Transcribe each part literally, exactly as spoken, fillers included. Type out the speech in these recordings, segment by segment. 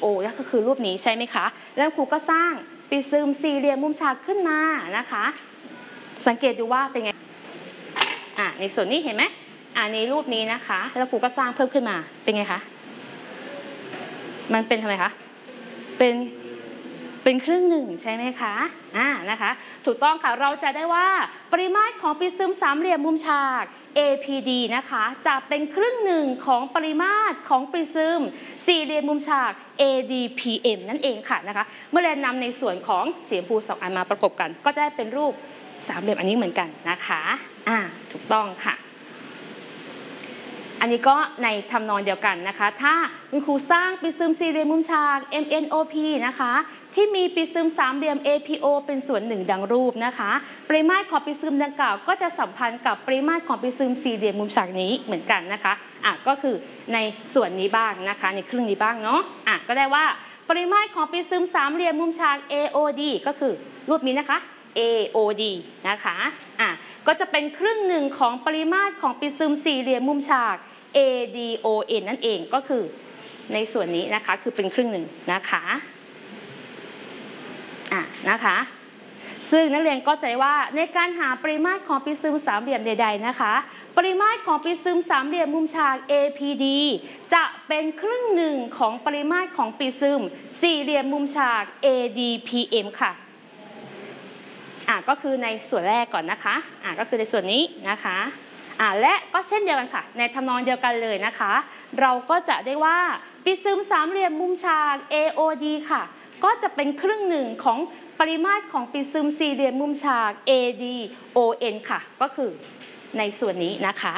โอ ก็คือรูปนี้ใช่ไหมคะแล้วครูก็สร้างปริซึมสี่เหลี่ยมมุมฉากขึ้นมานะคะสังเกตดูว่าเป็นไงอ่ะในส่วนนี้เห็นไหมอ่ะในรูปนี้นะคะแล้วครูก็สร้างเพิ่มขึ้นมาเป็นไงคะมันเป็นทำไมคะเป็นเป็นครึ่งหนึ่งใช่ไหมคะอ่านะคะถูกต้องค่ะเราจะได้ว่าปริมาตรของปริซึมสามเหลี่ยมมุมฉาก เอ พี ดี นะคะจะเป็นครึ่งหนึ่งของปริมาตรของปริซึมสี่เหลี่ยมมุมฉาก เอ ดี พี เอ็ม นั่นเองค่ะนะคะเมื่อเรียนนำในส่วนของสีชมพูสองอันมาประกบกันก็จะได้เป็นรูปสามเหลี่ยมอันนี้เหมือนกันนะคะอ่าถูกต้องค่ะอันนี้ก็ในทำนองเดียวกันนะคะถ้าคุณครูสร้างปริซึมสี่เหลี่ยมมุมฉาก เอ็ม เอ็น โอ พี นะคะที่มีปริซึมสามเหลี่ยม เอ พี โอ เป็นส่วนหนึ่งดังรูปนะคะปริมาตรของปริซึมดังกล่าวก็จะสัมพันธ์กับปริมาตรของปริซึมสี่เหลี่ยมมุมฉากนี้เหมือนกันนะคะอ่ะก็คือในส่วนนี้บ้างนะคะในครึ่งนี้บ้างเนาะอ่ะก็ได้ว่าปริมาตรของปริซึมสามเหลี่ยมมุมฉาก เอ โอ ดี ก็คือรูปนี้นะคะ เอ โอ ดี นะคะอ่ะก็จะเป็นครึ่งหนึ่งของปริมาตรของปริซึมสี่เหลี่ยมมุมฉาก เอ ดี โอ เอ็น นั่นเองก็คือในส่วนนี้นะคะคือเป็นครึ่งหนึ่งนะคะอ่ะนะคะซึ่งนักเรียนก็จะว่าในการหาปริมาตรของปริซึมสามเหลี่ยมใดๆนะคะปริมาตรของปริซึมสามเหลี่ยมมุมฉาก เอ พี ดี จะเป็นครึ่งหนึ่งของปริมาตรของปริซึมสี่เหลี่ยมมุมฉาก เอ ดี พี เอ็ม ค่ะอ่ะก็คือในส่วนแรกก่อนนะคะอ่ะก็คือในส่วนนี้นะคะอ่าและก็เช่นเดียวกันค่ะในทำนองเดียวกันเลยนะคะเราก็จะได้ว่าปริซึมสามเหลี่ยมมุมฉาก เอ โอ ดี ค่ะก็จะเป็นครึ่งหนึ่งของปริมาตรของปริซึมสี่เหลี่ยมมุมฉาก เอ ดี โอ เอ็น ค่ะก็คือในส่วนนี้นะคะ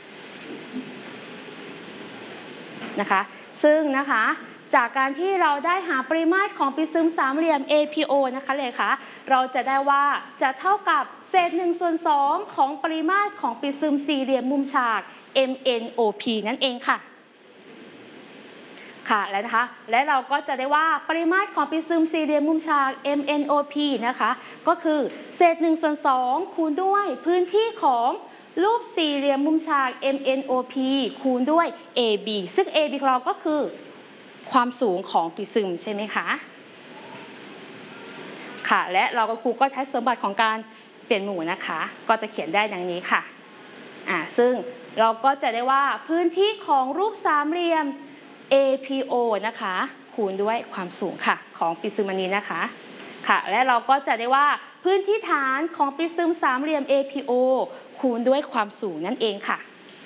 นะคะซึ่งนะคะจากการที่เราได้หาปริมาตรของปริซึมสามเหลี่ยม เอ พี โอ นะคะเลยค่ะเราจะได้ว่าจะเท่ากับเศษหนึ่งส่วนสองของปริมาตรของปริซึมสี่เหลี่ยมมุมฉาก เอ็ม เอ็น โอ พี นั่นเองค่ะค่ะแล้วนะคะและเราก็จะได้ว่าปริมาตรของปริซึมสี่เหลี่ยมมุมฉาก เอ็ม เอ็น โอ พี นะคะก็คือเศษหนึ่งส่วนสองคูณด้วยพื้นที่ของรูปสี่เหลี่ยมมุมฉาก เอ็ม เอ็น โอ พี คูณด้วย เอ บี ซึ่ง เอ บี ของเราก็คือความสูงของปริซึมใช่ไหมคะค่ะและเรากับครูก็ใช้สมบัติของการเปลี่ยนหมู่นะคะก็จะเขียนได้ดังนี้ค่ะอ่าซึ่งเราก็จะได้ว่าพื้นที่ของรูปสามเหลี่ยม เอ พี โอ นะคะคูณด้วยความสูงค่ะของปริซึมอันนี้นะคะค่ะและเราก็จะได้ว่าพื้นที่ฐานของปริซึมสามเหลี่ยม เอ พี โอ คูณด้วยความสูงนั่นเองค่ะ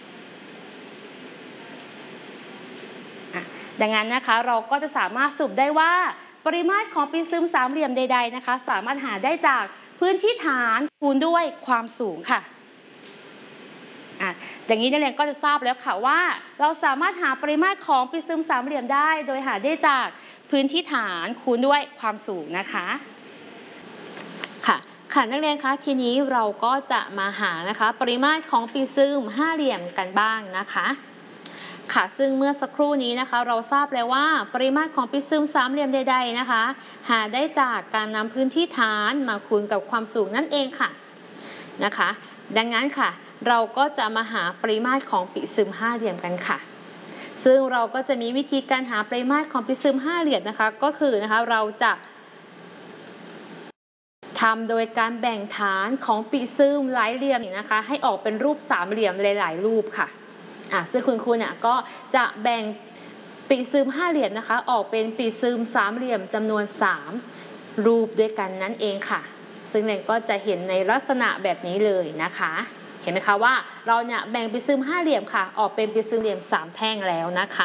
ดังนั้นนะคะเราก็จะสามารถสรุปได้ว่าปริมาตรของปริซึมสามเหลี่ยมใดๆนะคะสามารถหาได้จากพื้นที่ฐานคูณด้วยความสูงค่ะอ่ะอย่างนี้นักเรียนก็จะทราบแล้วค่ะว่าเราสามารถหาปริมาตรของปริซึมสามเหลี่ยมได้โดยหาได้จากพื้นที่ฐานคูณด้วยความสูงนะคะค่ะค่ะนักเรียนคะทีนี้เราก็จะมาหานะคะปริมาตรของปริซึมห้าเหลี่ยมกันบ้างนะคะค่ะซึ่งเมื่อสักครู่นี้นะคะเราทราบแล้วว่าปริมาตรของปริซึมสามเหลี่ยมใดๆนะคะหาได้จากการนำพื้นที่ฐานมาคูณกับความสูงนั่นเองค่ะนะคะดังนั้นค่ะเราก็จะมาหาปริมาตรของปริซึมห้าเหลี่ยมกันค่ะซึ่งเราก็จะมีวิธีการหาปริมาตรของปริซึมห้าเหลี่ยมนะคะก็คือนะคะเราจะทำโดยการแบ่งฐานของปริซึมหลายเหลี่ยมนะคะให้ออกเป็นรูปสามเหลี่ยมหลายๆรูปค่ะอ่ะซึ่งคุณครูเนี่ยก็จะแบ่งปริซึมห้าเหลี่ยมนะคะออกเป็นปริซึมสามเหลี่ยมจำนวนสามรูปด้วยกันนั่นเองค่ะซึ่งเรียนก็จะเห็นในลักษณะแบบนี้เลยนะคะเห็นไหมคะว่าเราเนี่ยแบ่งปริซึมห้าเหลี่ยมค่ะออกเป็นปริซึมเหลี่ยมสามแท่งแล้วนะคะ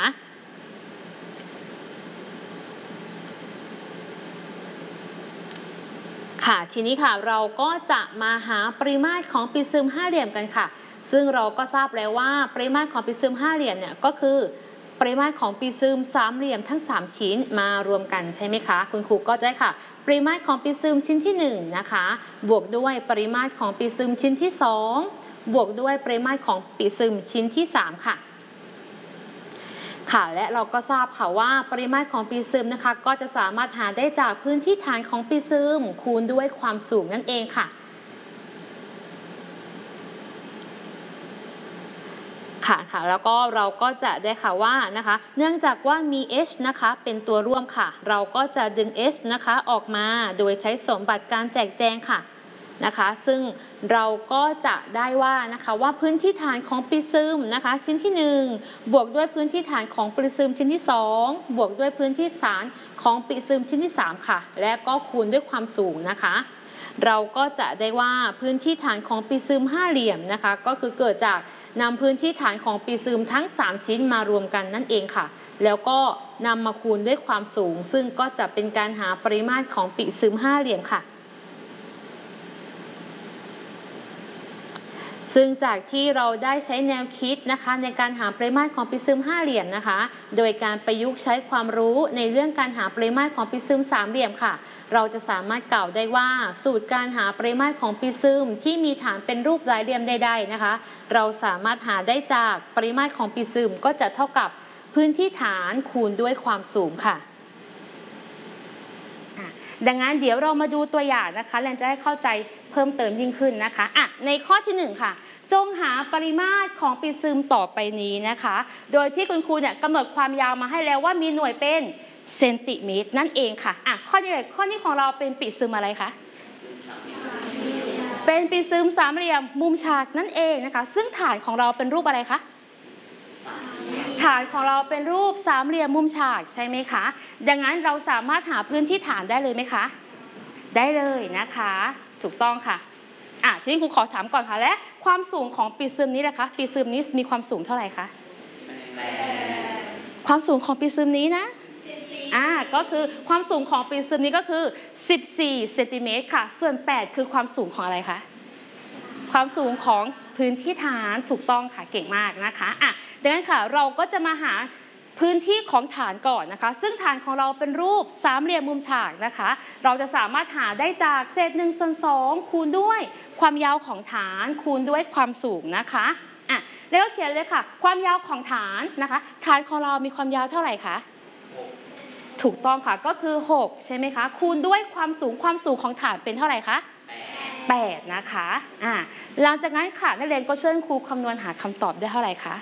ค่ะทีนี้ค่ะเราก็จะมาหาปริมาตรของปริซึมห้าเหลี่ยมกันค่ะซึ่งเราก็ทราบแล้วว่าปริมาตรของปริซึมห้าเหลี่ยมเนี่ยก็คือปริมาตรของปริซึมสามเหลี่ยมทั้งสามชิ้นมารวมกันใช่ไหมคะคุณครูก็จะได้ค่ะปริมาตรของปริซึมชิ้นที่หนึ่งนะคะบวกด้วยปริมาตรของปริซึมชิ้นที่สองบวกด้วยปริมาตรของปริซึมชิ้นที่สามค่ะค่ะและเราก็ทราบค่ะว่าปริมาตรของปริซึมนะคะก็จะสามารถหาได้จากพื้นที่ฐานของปริซึมคูณด้วยความสูงนั่นเองค่ะค่ะค่ะแล้วก็เราก็จะได้ค่ะว่านะคะเนื่องจากว่ามี h นะคะเป็นตัวร่วมค่ะเราก็จะดึง h นะคะออกมาโดยใช้สมบัติการแจกแจงค่ะนะคะซึ่งเราก็จะได้ว่านะคะว่าพื้นที่ฐานของปริซึมนะคะชิ้นที่หนึ่งบวกด้วยพื้นที่ฐานของปริซึมชิ้นที่สองบวกด้วยพื้นที่ฐานของปริซึมชิ้นที่สามค่ะและก็คูณด้วยความสูงนะคะเราก็จะได้ว่าพื้นที่ฐานของปริซึมห้าเหลี่ยมนะคะก็คือเกิดจากนำพื้นที่ฐานของปริซึมทั้งสามชิ้นมารวมกันนั่นเองค่ะแล้วก็นำมาคูณด้วยความสูงซึ่งก็จะเป็นการหาปริมาตรของปริซึมห้าเหลี่ยมค่ะซึ่งจากที่เราได้ใช้แนวคิดนะคะในการหาปริมาตรของปริซึมห้าเหลี่ยมนะคะโดยการประยุกต์ใช้ความรู้ในเรื่องการหาปริมาตรของปริซึมสามเหลี่ยมค่ะเราจะสามารถกล่าวได้ว่าสูตรการหาปริมาตรของปริซึมที่มีฐานเป็นรูปหลายเหลี่ยมใดๆนะคะเราสามารถหาได้จากปริมาตรของปริซึมก็จะเท่ากับพื้นที่ฐานคูณด้วยความสูงค่ะดังนั้นเดี๋ยวเรามาดูตัวอย่างนะคะแลนจะให้เข้าใจเพิ่มเติมยิ่งขึ้นนะคะอ่ะในข้อที่หนึ่งค่ะจงหาปริมาตรของปริซึมต่อไปนี้นะคะโดยที่คุณครูเนี่ยกำหนดความยาวมาให้แล้วว่ามีหน่วยเป็นเซนติเมตรนั่นเองค่ะอ่ะข้อนี้เลยข้อนี้ของเราเป็นปริซึมอะไรคะเป็นปริซึมสามเหลี่ยมมุมฉากนั่นเองนะคะซึ่งฐานของเราเป็นรูปอะไรคะฐานของเราเป็นรูปสามเหลี่ยมมุมฉากใช่ไหมคะดังนั้นเราสามารถหาพื้นที่ฐานได้เลยไหมคะได้เลยนะคะถูกต้องค่ะอ่ะทีนี้ครูขอถามก่อนค่ะและความสูงของปริซึมนี้นะคะปริซึมนี้มีความสูงเท่าไหร่คะความสูงของปริซึมนี้นะอ่าก็คือความสูงของปริซึมนี้ก็คือสิบสี่เซนติเมตรค่ะส่วนแปดคือความสูงของอะไรคะความสูงของพื้นที่ฐานถูกต้องค่ะเก่งมากนะคะอ่ะดังนั้นค่ะเราก็จะมาหาพื้นที่ของฐานก่อนนะคะซึ่งฐานของเราเป็นรูปสามเหลี่ยมมุมฉากนะคะเราจะสามารถหาได้จากเศษหนึ่งส่วนสองคูณด้วยความยาวของฐานคูณด้วยความสูงนะคะอ่ะแล้วก็เขียนเลยค่ะความยาวของฐานนะคะฐานของเรามีความยาวเท่าไหร่คะถูกต้องค่ะก็คือหกใช่ไหมคะคูณด้วยความสูงความสูงของฐานเป็นเท่าไหร่คะแปดนะคะอ่ะหลังจากนั้นค่ะนักเรียนก็ช่วยครูคำนวณหาคำตอบได้เท่าไหร่คะ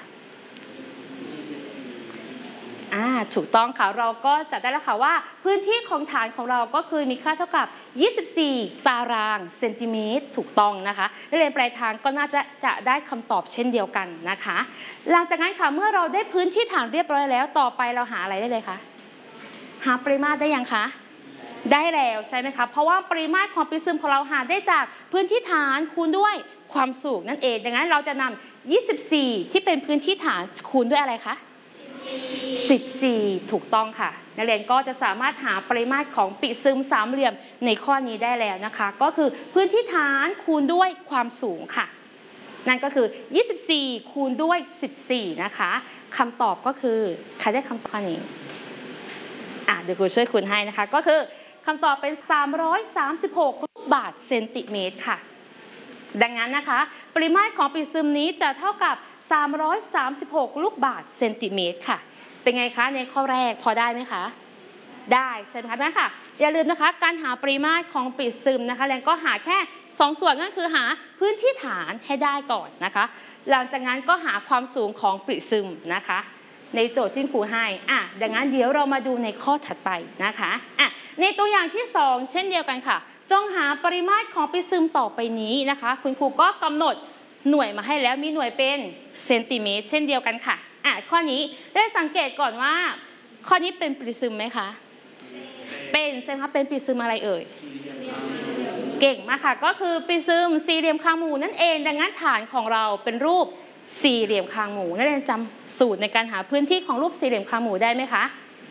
อ่าถูกต้องค่ะเราก็จะได้แล้วค่ะว่าพื้นที่ของฐานของเราก็คือมีค่าเท่ากับยี่สิบสี่ตารางเซนติเมตรถูกต้องนะคะนักเรียนปลายทางก็น่าจะจะได้คำตอบเช่นเดียวกันนะคะหลังจากนั้นค่ะเมื่อเราได้พื้นที่ฐานเรียบร้อยแล้วต่อไปเราหาอะไรได้เลยคะหาปริมาตรได้ยังคะได้แล้วใช่ไหมคะเพราะว่าปริมาตรของปริซึมของเราหาได้จากพื้นที่ฐานคูณด้วยความสูงนั่นเองดังนั้นเราจะนำยี่สิบสี่ที่เป็นพื้นที่ฐานคูณด้วยอะไรคะสิบสี่ถูกต้องค่ะนักเรียนก็จะสามารถหาปริมาตรของปริซึมสามเหลี่ยมในข้อนี้ได้แล้วนะคะก็คือพื้นที่ฐานคูณด้วยความสูงค่ะนั่นก็คือยี่สิบสี่คูณด้วยสิบสี่นะคะคำตอบก็คือใครได้คำข้อนี้อ่ะเดี๋ยวครูช่วยคูณให้นะคะก็คือคำตอบเป็นสามร้อยสามสิบหกลูกบาศก์เซนติเมตรค่ะดังนั้นนะคะปริมาตรของปริซึมนี้จะเท่ากับสามร้อยสามสิบหกลูกบาศก์เซนติเมตรค่ะเป็นไงคะในข้อแรกพอได้ไหมคะได้ใช่ไหมคะนั่นค่ะอย่าลืมนะคะการหาปริมาตรของปริซึมนะคะแรงก็หาแค่สองส่วนนั่นคือหาพื้นที่ฐานให้ได้ก่อนนะคะหลังจากนั้นก็หาความสูงของปริซึมนะคะในโจทย์ที่ครูให้อ่ะดังนั้นเดี๋ยวเรามาดูในข้อถัดไปนะคะอ่ะในตัวอย่างที่สองเช่นเดียวกันค่ะจงหาปริมาตรของปริซึมต่อไปนี้นะคะคุณครูก็กำหนดหน่วยมาให้แล้วมีหน่วยเป็นเซนติเมตรเช่นเดียวกันค่ะอ่ะข้อนี้ได้สังเกตก่อนว่าข้อนี้เป็นปริซึมไหมคะเป็นใช่ไหมคะเป็นปริซึมอะไรเอ่ยเก่งมากค่ะก็คือปริซึมสี่เหลี่ยมคางหมูนั่นเองดังนั้นฐานของเราเป็นรูปสี่เหลี่ยมคางหมูนักเรียนจำสูตรในการหาพื้นที่ของรูปสี่เหลี่ยมคางหมูได้ไหมคะ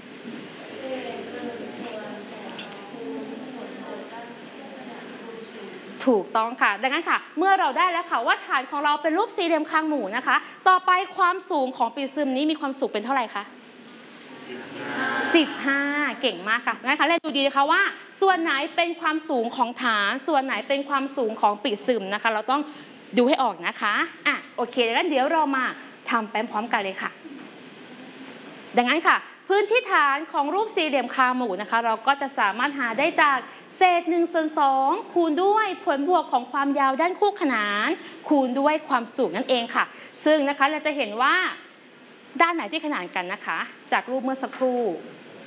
ถูกต้องค่ะดังนั้นค่ะเมื่อเราได้แล้วค่ะว่าฐานของเราเป็นรูปสี่เหลี่ยมคางหมูนะคะต่อไปความสูงของปริซึมนี้มีความสูงเป็นเท่าไหร่คะสิบห้าเก่งมากค่ะงั้นค่ะเราดูดีนะคะว่าส่วนไหนเป็นความสูงของฐานส่วนไหนเป็นความสูงของปริซึมนะคะเราต้องดูให้ออกนะคะอ่ะโอเคงั้นเดี๋ยวเรามาทำไปพร้อมกันเลยค่ะดังนั้นค่ะพื้นที่ฐานของรูปสี่เหลี่ยมคางหมูนะคะเราก็จะสามารถหาได้จากเศษหนึ่งส่วนสองคูณด้วยผลบวกของความยาวด้านคู่ขนานคูณด้วยความสูงนั่นเองค่ะซึ่งนะคะเราจะเห็นว่าด้านไหนที่ขนานกันนะคะจากรูปเมื่อสักครู่